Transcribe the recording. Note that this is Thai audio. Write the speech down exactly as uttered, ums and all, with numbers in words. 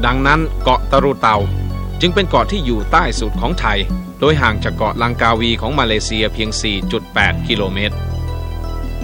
ดังนั้นเกาะตะรุเตาจึงเป็นเกาะที่อยู่ใต้สุดของไทยโดยห่างจากเกาะลังกาวีของมาเลเซียเพียง สี่จุดแปด กิโลเมตร